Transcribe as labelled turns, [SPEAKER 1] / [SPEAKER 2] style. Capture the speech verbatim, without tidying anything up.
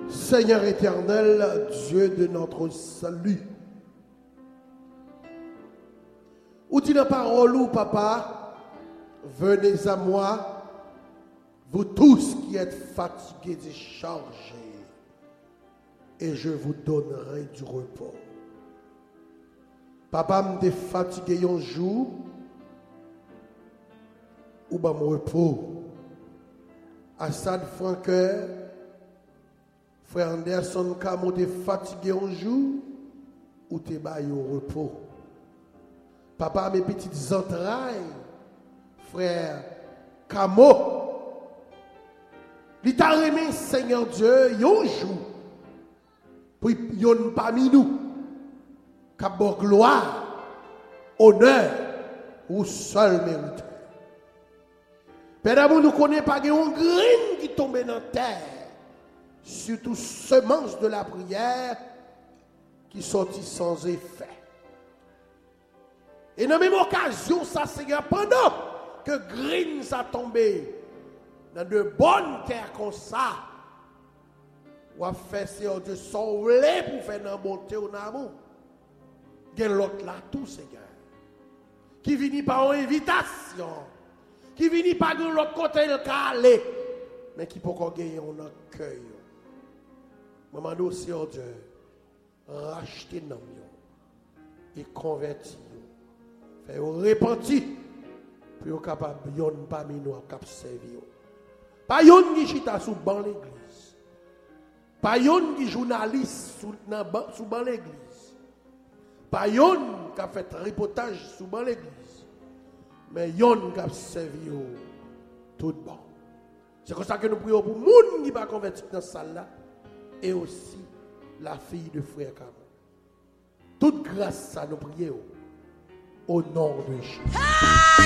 [SPEAKER 1] Seigneur éternel, Dieu de notre salut. Ou dit la parole ou papa, venez à moi, vous tous qui êtes fatigués et chargés, et je vous donnerai du repos. Papa me fatigué un jour, ou ben mon repos. Assad Franqueur, frère Anderson, quand tu es fatigué un jour, ou tu es au repos. Papa, mes petites entrailles, frère Camo, il t'a remis, Seigneur Dieu, un jour, pour yon parmi nous, qu'à gloire, honneur, ou seul mérite. Père d'amour, nous ne connaissons pas un grain qui tombe dans la terre, surtout semence de la prière qui sortit sans effet. Et dans la même occasion, ça Seigneur, pendant que grain ça tombé dans de bonnes terres comme ça, ou a fait Seigneur Dieu sauver pour faire une bonté ou amour. Il y a l'autre là, tout Seigneur, qui vient par une invitation. Qui vient pas de l'autre côté le calé, mais qui peut gagner un accueil. Maman nous Seigneur Dieu, racheter nos et convertir, faire repentir, pour être capable de parmi nous cap servir. Pas yon qui chita sous ban l'église, pas yon qui journaliste sous sous ban l'église, pas yon qui a fait reportage sous ban l'église. Mais yon qui a servi tout bon. C'est comme ça que nous prions pour les gens qui ne sont pas convertis dans cette salle-là. Et aussi la fille de frère Camo. Toute grâce à nous prions au nom de Jésus.